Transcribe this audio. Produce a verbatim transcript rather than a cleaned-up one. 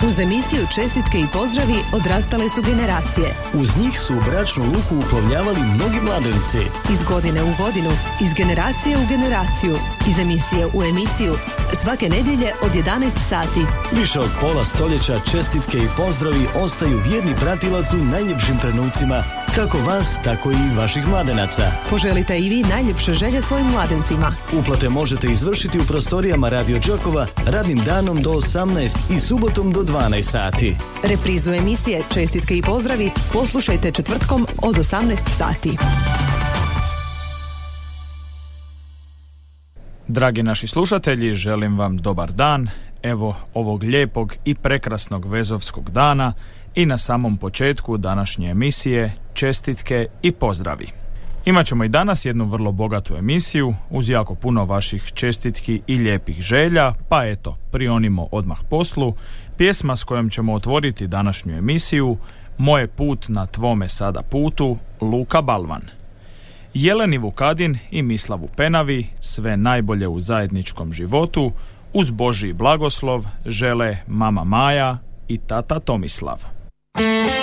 Uz emisiju Čestitke i pozdravi odrastale su generacije. Uz njih su u bračnu luku uplovljavali mnogi mladenci. Iz godine u godinu, iz generacije u generaciju, iz emisije u emisiju, svake nedjelje od jedanaest sati. Više od pola stoljeća čestitke i pozdravi ostaju vjerni pratilac u najljepšim trenucima, kako vas, tako i vaših mladenaca. Poželite i vi najljepše želje svojim mladencima. Uplate možete izvršiti u prostorijama Radio Đakova radnim danom do osamnaest i subotom do dvanaest sati. Reprizu emisije Čestitke i pozdravi poslušajte četvrtkom od osamnaest sati. Dragi naši slušatelji, želim vam dobar dan. Evo ovog lijepog i prekrasnog vezovskog dana i na samom početku današnje emisije Čestitke i pozdravi. Imaćemo i danas jednu vrlo bogatu emisiju uz jako puno vaših čestitki i lijepih želja, pa eto, prionimo odmah poslu. Pjesma s kojom ćemo otvoriti današnju emisiju Moje put na tvome sada putu, Luka Balvan. Jeleni Vukadin i Mislavu Penavi sve najbolje u zajedničkom životu uz Božji blagoslov žele mama Maja i tata Tomislav.